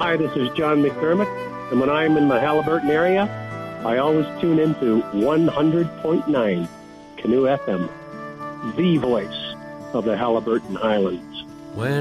Hi, this is John McDermott, and when I'm in the Haliburton area, I always tune into 100.9 Canoe FM, the voice of the Haliburton Highlands. When